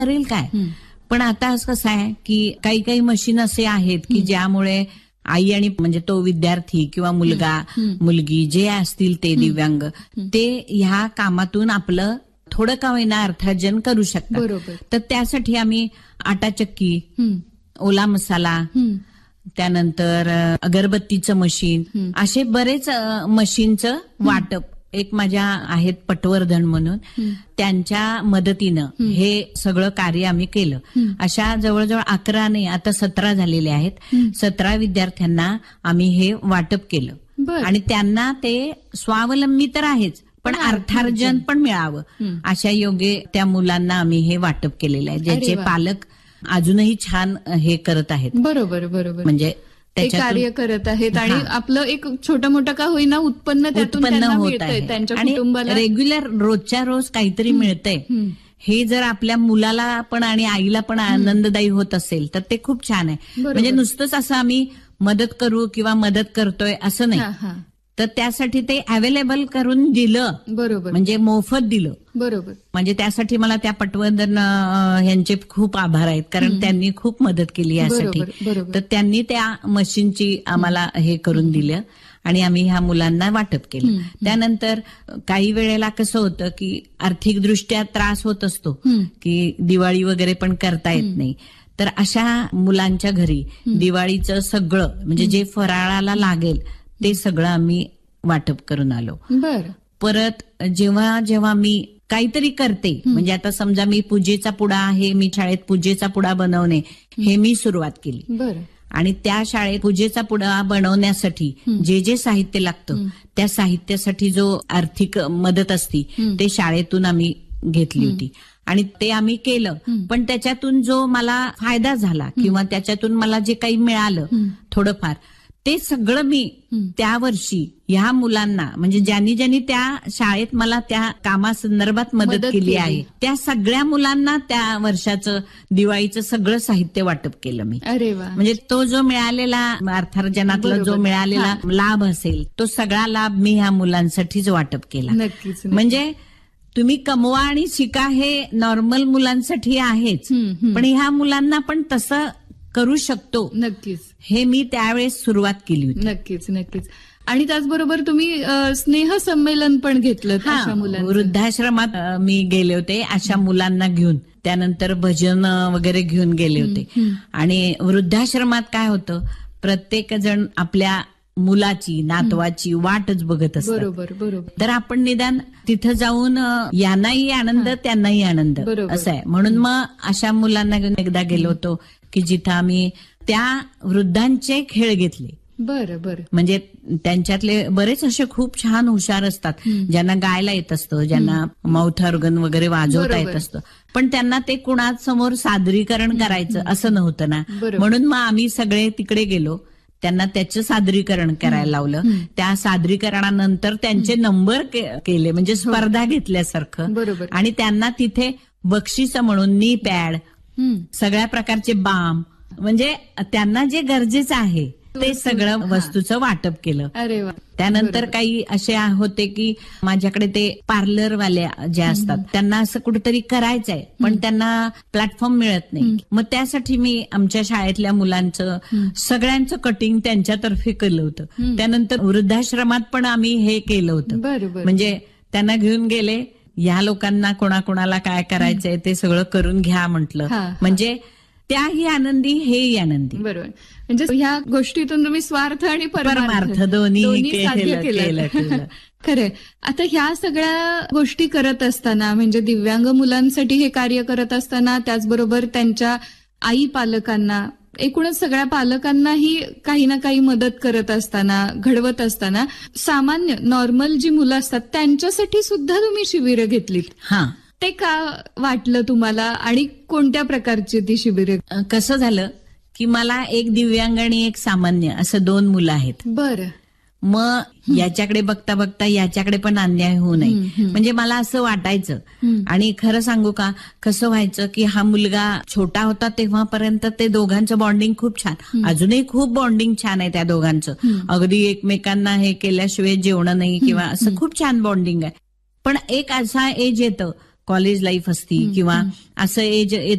करेल काय. पण आता असं कसं आहे की काही काही मशीन असे आहेत की ज्यामुळे आई आणि म्हणजे तो विद्यार्थी किंवा मुलगा मुलगी जे असतील ते दिव्यांग ते ह्या कामातून आपलं थोडं का होईना अर्थार्जन करू शकतात. तर त्यासाठी आम्ही आटा चक्की, ओला मसाला, त्यानंतर अगरबत्तीचं मशीन, असे बरेच मशीनचं वाटप एक माझ्या आहेत पटवर्धन म्हणून त्यांच्या मदतीनं हे सगळं कार्य आम्ही केलं. अशा जवळजवळ 11 नाही आता 17 झालेले आहेत. 17 विद्यार्थ्यांना आम्ही हे वाटप केलं आणि त्यांना ते स्वावलंबी तर आहेच पण अर्थार्जन पण मिळावं अशा योगे त्या मुलांना आम्ही हे वाटप केलेलं आहे, ज्याचे पालक अजूनही छान हे करत आहेत. बरोबर बरोबर. म्हणजे ते कार्य करत आहेत आणि आपलं एक छोटं मोठं का होईना उत्पन्न त्यातून होत आहे त्यांच्या कुटुंबाला. रेग्युलर रोजच्या रोज काहीतरी मिळतंय हे जर आपल्या मुलाला पण आणि आईला पण आनंददायी होत असेल तर ते खूप छान आहे. म्हणजे नुसतंच असं आम्ही मदत करू किंवा मदत करतोय असं नाही, तर त्यासाठी ते अवेलेबल करून दिलं. बरोबर. म्हणजे मोफत दिलं. बरोबर. म्हणजे त्यासाठी मला त्या पटवर्धन यांचे खूप आभार आहेत, कारण त्यांनी खूप मदत केली यासाठी. तर त्यांनी त्या मशीनची आम्हाला हे करून दिलं आणि आम्ही ह्या मुलांना वाटप केलं. त्यानंतर काही वेळेला कसं होतं की आर्थिकदृष्ट्या त्रास होत असतो की दिवाळी वगैरे पण करता येत नाही, तर अशा मुलांच्या घरी दिवाळीचं सगळं म्हणजे जे फराळाला लागेल ते सगळं आम्ही वाटप करून आलो. परत जेव्हा जेव्हा मी काहीतरी करते, म्हणजे आता समजा मी पूजेचा पुडा आहे, मी शाळेत पूजेचा पुडा बनवणे हे मी सुरुवात केली आणि त्या शाळेत पूजेचा पुडा बनवण्यासाठी जे जे साहित्य लागतं त्या साहित्यासाठी जो आर्थिक मदत असती ते शाळेतून आम्ही घेतली होती आणि ते आम्ही केलं. पण त्याच्यातून जो मला फायदा झाला किंवा त्याच्यातून मला जे काही मिळालं थोडंफार ते सगळं मी त्या वर्षी ह्या मुलांना म्हणजे ज्यांनी ज्यांनी त्या शाळेत मला त्या कामासंदर्भात मदत केली आहे त्या सगळ्या मुलांना त्या वर्षाचं दिवाळीचं सगळं साहित्य वाटप केलं मी. अरे वा. म्हणजे तो जो मिळालेला अर्थार्जनातला जो मिळालेला लाभ असेल तो सगळा लाभ मी ह्या मुलांसाठीच वाटप केला. नक्कीच. म्हणजे तुम्ही कमवा आणि शिका हे नॉर्मल मुलांसाठी आहेच, पण ह्या मुलांना पण तसं करू शकतो. नक्कीच. हे मी त्यावेळेस सुरुवात केली होती. नक्कीच नक्कीच. आणि त्याचबरोबर तुम्ही स्नेह संमेलन पण घेतलं अशा मुलांना. वृद्धाश्रमात मी गेले होते अशा मुलांना घेऊन, त्यानंतर भजन वगैरे घेऊन गेले होते. आणि वृद्धाश्रमात काय होतं, प्रत्येक जण आपल्या मुलाची नातवाची वाटच बघत असतात. बरोबर बरोबर. तर आपण निदान तिथं जाऊन यांनाही आनंद त्यांनाही आनंद असं आहे. म्हणून मग अशा मुलांना घेऊन एकदा गेलो होतो की जिथं आम्ही त्या वृद्धांचे खेळ घेतले. बरं. म्हणजे त्यांच्यातले बरेच असे खूप छान हुशार असतात, ज्यांना गायला येत असतं, ज्यांना माउथ ऑर्गन वगैरे वाजवता येत असतं, पण त्यांना ते कुणासमोर सादरीकरण करायचं असं नव्हतं ना. म्हणून मग आम्ही सगळे तिकडे गेलो, त्यांना त्याचं सादरीकरण करायला लावलं. त्या सादरीकरणानंतर त्यांचे नंबर केले, म्हणजे स्पर्धा घेतल्यासारखं. आणि त्यांना तिथे बक्षीस म्हणून नी पॅड, सगळ्या प्रकारचे बाम, म्हणजे त्यांना जे गरजेचं आहे ते सगळं वस्तूचं वाटप केलं. अरे वा. त्यानंतर काही असे होते की माझ्याकडे ते पार्लरवाल्या ज्या असतात त्यांना असं कुठेतरी करायचंय पण त्यांना प्लॅटफॉर्म मिळत नाही. मग त्यासाठी मी आमच्या शाळेतल्या मुलांचं सगळ्यांचं कटिंग त्यांच्यातर्फे केलं होतं. त्यानंतर वृद्धाश्रमात पण आम्ही हे केलं होतं. म्हणजे त्यांना घेऊन गेले, ह्या लोकांना कोणाकोणाला काय करायचंय ते सगळं करून घ्या म्हटलं. म्हणजे त्याही आनंदी हेही आनंदी. बरोबर. म्हणजे ह्या गोष्टीतून तुम्ही स्वार्थ आणि परमार्थ दोन्ही साध्य केलं. खरंय. आता ह्या सगळ्या गोष्टी करत असताना म्हणजे दिव्यांग मुलांसाठी हे कार्य करत असताना त्याचबरोबर त्यांच्या आई पालकांना एकूणच सगळ्या पालकांनाही काही ना काही मदत करत असताना घडवत असताना सामान्य नॉर्मल जी मुलं असतात त्यांच्यासाठी सुद्धा तुम्ही शिबिरं घेतलीत. ते का वाटलं तुम्हाला आणि कोणत्या प्रकारची ती शिबिरे? कसं झालं की मला एक दिव्यांग आणि एक सामान्य असं 2 मुलं आहेत. बरं. मग याच्याकडे बघता बघता याच्याकडे पण अन्याय होऊ नये म्हणजे मला असं वाटायचं. आणि खरं सांगू का, कसं व्हायचं की हा मुलगा छोटा होता तेव्हापर्यंत ते दोघांचं बॉन्डिंग खूप छान, अजूनही खूप बॉन्डिंग छान आहे त्या दोघांचं. अगदी एकमेकांना हे केल्याशिवाय जेवण नाही किंवा असं खूप छान बॉन्डिंग आहे. पण एक असा एज येतं कॉलेज लाईफ असती किंवा असं एज